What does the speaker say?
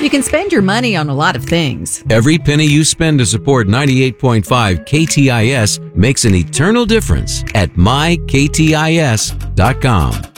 You can spend your money on a lot of things. Every penny you spend to support 98.5 KTIS makes an eternal difference at myktis.com.